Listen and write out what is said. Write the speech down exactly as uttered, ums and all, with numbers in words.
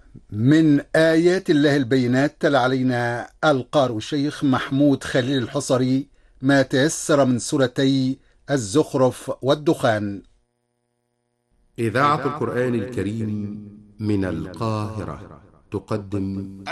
من آيات الله البينات تلا علينا القارئ الشيخ محمود خليل الحصري ما تيسر من سورتي الزخرف والدخان. إذاعة القرآن الكريم من القاهرة تقدم